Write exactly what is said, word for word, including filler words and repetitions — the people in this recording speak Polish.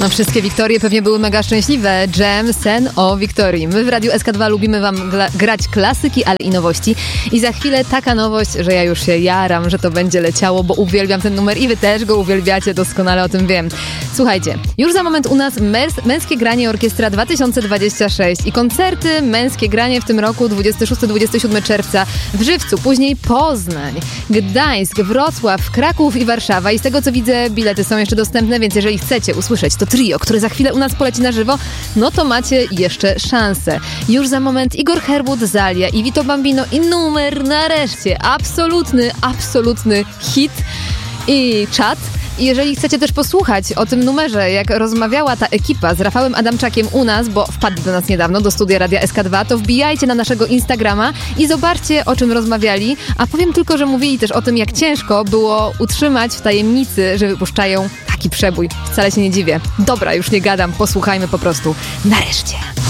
No, wszystkie Wiktorie pewnie były mega szczęśliwe. Jam, sen o Wiktorii. My w Radiu S K dwa lubimy wam gla- grać klasyki, ale i nowości. I za chwilę taka nowość, że ja już się jaram, że to będzie leciało, bo uwielbiam ten numer i wy też go uwielbiacie, doskonale o tym wiem. Słuchajcie, już za moment u nas męs- Męskie Granie Orkiestra dwa tysiące dwadzieścia sześć i koncerty Męskie Granie w tym roku dwudziestego szóstego do dwudziestego siódmego czerwca w Żywcu, później Poznań, Gdańsk, Wrocław, Kraków i Warszawa. I z tego co widzę, bilety są jeszcze dostępne, więc jeżeli chcecie usłyszeć to trio, które za chwilę u nas poleci na żywo, no to macie jeszcze szansę. Już za moment Igor Herbut, Zalia i Vito Bambino i numer nareszcie, absolutny, absolutny hit i czat. I jeżeli chcecie też posłuchać o tym numerze, jak rozmawiała ta ekipa z Rafałem Adamczakiem u nas, bo wpadli do nas niedawno, do studia Radia S K dwa, to wbijajcie na naszego Instagrama i zobaczcie, o czym rozmawiali. A powiem tylko, że mówili też o tym, jak ciężko było utrzymać w tajemnicy, że wypuszczają taki przebój. Wcale się nie dziwię. Dobra, już nie gadam, posłuchajmy po prostu. Nareszcie.